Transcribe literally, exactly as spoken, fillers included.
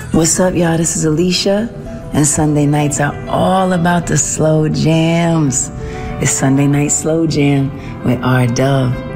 What's up, y'all? This is Alicia, and Sunday nights are all about the slow jams. It's Sunday Night Slow Jam with R Dove.